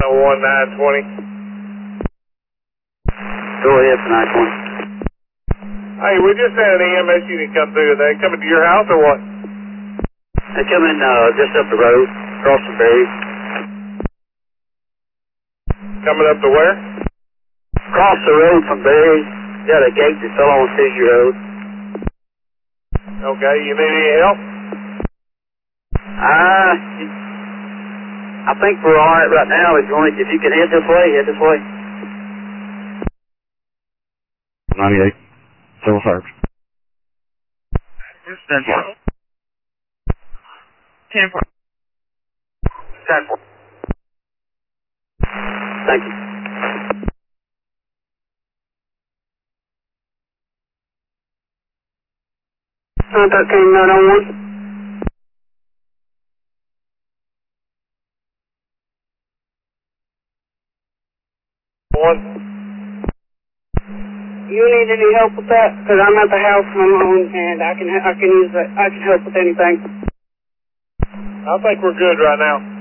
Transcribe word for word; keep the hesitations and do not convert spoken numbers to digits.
one nine twenty. Go ahead for nine twenty. Hey, we just had an E M S unit come through. Are they coming to your house or what? They're coming uh, just up the road, across the berries. Coming up to where? Across the road from berries. Got a gate that fell on Fizzy Road. Okay, you need any help? Uh, I think we're all right right now. If you, want, if you can head this way, head this way. ninety-eight. Civil service. ten four. ten four. ten four. Thank you. Contact team nine oh one. One. You need any help with that? Because I'm at the house on my own, and I can I can use that. I can help with anything. I think we're good right now.